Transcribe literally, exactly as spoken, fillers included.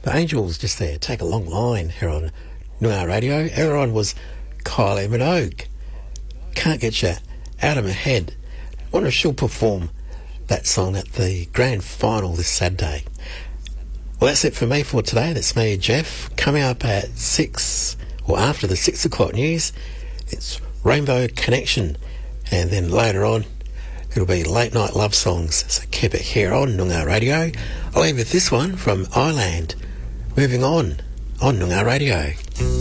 The Angels just there, Take a Long Line here on Noongar Radio. Earlier on was Kylie Minogue, Can't Get You Out of My Head. I wonder if she'll perform that song at the grand final this Saturday. Well, that's it for me for today. That's me, Jeff. Coming up at six, or after the six o'clock news, it's Rainbow Connection. And then later on, it'll be Late Night Love Songs. So keep it here on Noongar Radio. I'll leave with this one from Ireland. Moving on, on Noongar Radio.